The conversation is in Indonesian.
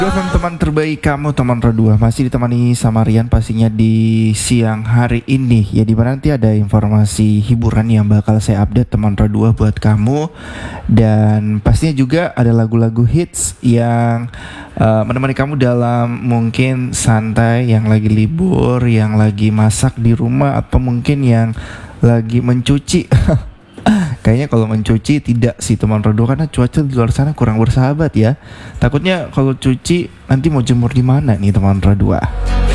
Teman-teman terbaik kamu, teman Radua masih ditemani sama Rian pastinya di siang hari ini ya, dimana nanti ada informasi hiburan yang bakal saya update teman Radua buat kamu, dan pastinya juga ada lagu-lagu hits yang menemani kamu dalam mungkin santai, yang lagi libur, yang lagi masak di rumah, atau mungkin yang lagi mencuci. Kayaknya kalau mencuci tidak sih teman Rodo, karena cuaca di luar sana kurang bersahabat ya. Takutnya kalau cuci nanti mau jemur di mana nih teman Rodo.